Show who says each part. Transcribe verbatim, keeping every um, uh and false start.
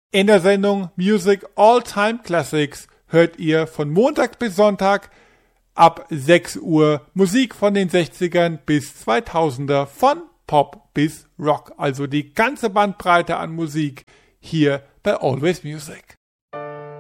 Speaker 1: In der Sendung Music All Time Classics hört ihr von Montag bis Sonntag ab sechs Uhr Musik von den sechzigern bis zweitausender, von Pop bis Rock. Also die ganze Bandbreite an Musik hier bei Always Music.